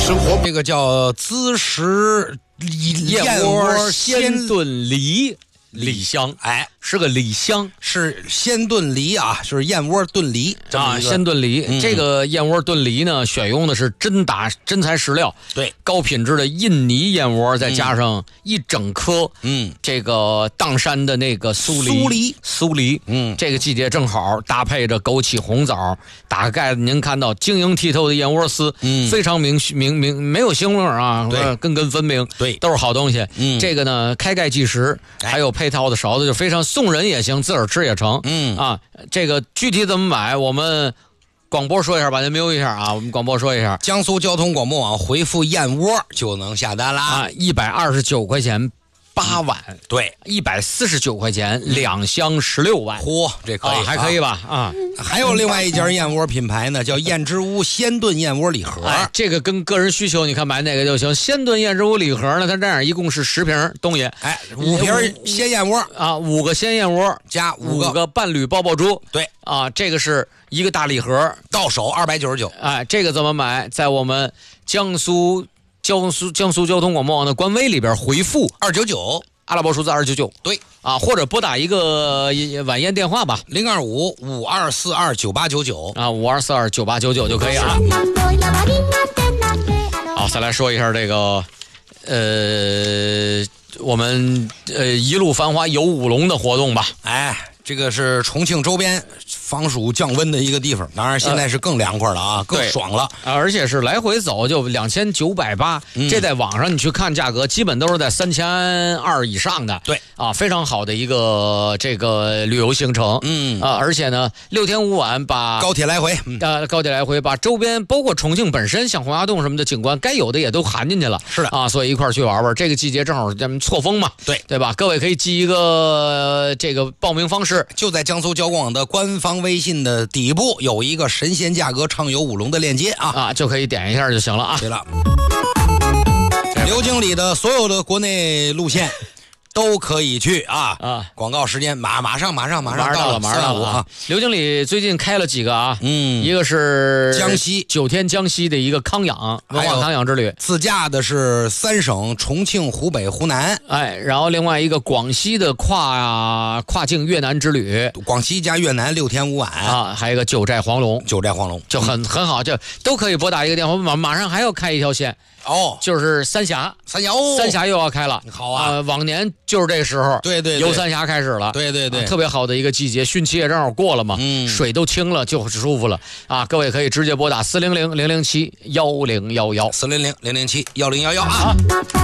生活。这个叫滋食燕窝鲜炖梨。梨香， 哎， 是个梨香， 是鲜炖梨啊，就是燕窝炖梨啊，鲜炖梨。这个燕窝炖梨呢，选用的是真材实料， 对， 高品质的印尼燕窝，再加上一整颗，这个砀山的那个苏梨，这个季节正好搭配着枸杞红枣，打开盖子您看到晶莹剔透的燕窝丝，非常明没有腥味啊， 对， 根分明， 对， 都是好东西。这个呢，开盖即食，还有配套的勺子，就非常送人也行，自个儿吃也成。这个具体怎么买，我们广播说一下，把您瞄一下啊。我们广播说一下， 江苏交通广播网回复燕窝就能下单啦。 129块钱8碗， 对 ，149块钱2箱16碗。 嚯，这可以， 还可以吧？啊， 还有另外一家燕窝品牌呢，叫燕之屋鲜炖燕窝礼盒。 这个跟个人需求，你看买哪个就行。鲜炖燕之屋礼盒呢，它这样一共是10瓶东西 ，5瓶鲜燕窝啊，5个鲜燕窝加 5个半缕爆爆珠。 对啊， 这个是一个大礼盒， 到手299。 这个怎么买？在我们江苏交通广播网的官微里边回复 299， 阿拉伯数字299， 对啊，或者拨打一个晚宴电话吧 ，02552429899 啊，52429899就可以啊。好，再来说一下这个，我们一路繁华游舞龙的活动吧。 这个是重庆周边防暑降温的一个地方，当然现在是更凉快了啊，更爽了而且是来回走就2980，这在网上你去看价格，基本都是在3200以上的。 对啊，非常好的一个这个旅游行程。而且呢，6天5晚把高铁来回， 把周边包括重庆本身像洪崖洞什么的景观该有的也都含进去了。 是的啊，所以一块去玩玩。这个季节正好咱们错峰嘛，对吧？各位可以记一个这个报名方式。 就在江苏交广的官方微信的底部有一个神仙价格畅游舞龙的链接就可以点一下就行了啊。 对了，刘经理的所有的国内路线都可以去啊！广告时间马上到了刘经理最近开了几个啊？一个是江西 9天江西的一个康养文化康养之旅， 自驾的是3省重庆、湖北、湖南。 然后另外一个广西的跨境越南之旅， 广西加越南6天5晚还有一个九寨黄龙就很好，就都可以拨打一个电话，马上还要开一条线。就是三峡又要开了。 好啊， 往年就是这个时候， 对， 游三峡开始了， 对， 特别好的一个季节，汛期也正好过了嘛，水都清了，就舒服了啊！各位可以直接拨打400-007-1011，400-007-1011啊！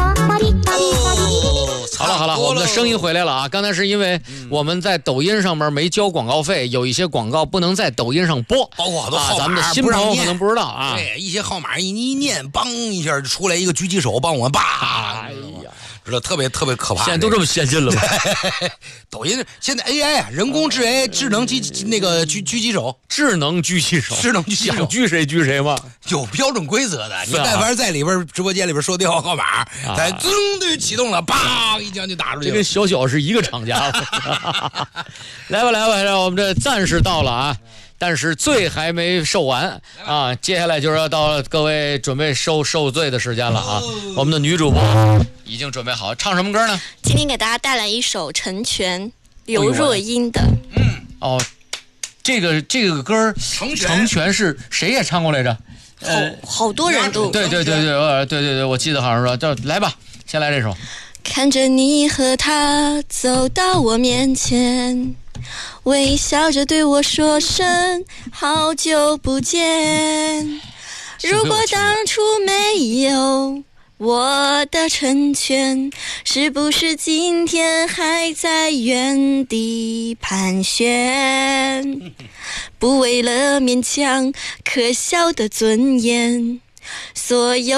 好了，我们的声音回来了啊！刚才是因为我们在抖音上面没交广告费，有一些广告不能在抖音上播， 包括好多号码咱们的新朋友可能不知道啊。 对，一些号码一念，梆一下就出来一个狙击手帮我们知道特别可怕。 现在都这么先进了吗？ 抖音现在 AI 人工智能狙击手， 智能狙击手，想狙谁狙谁吗？ 有标准规则的。你但凡在里边直播间里边说电话号码，它自动就启动了，砰一枪就打出去了。 这跟小是一个厂家了。来吧，让我们这暂时到了啊。但是罪还没受完啊！接下来就是要到各位准备受罪的时间了啊！我们的女主播已经准备好，唱什么歌呢？ 今天给大家带来一首成全刘若英的。 这个歌成全是谁也唱过来着？ 好多人都对，我记得好像说来吧，先来这首。 看着你和他走到我面前，微笑着对我说声好久不见。如果当初没有我的成全，是不是今天还在原地盘旋？不为了勉强可笑的尊严，所有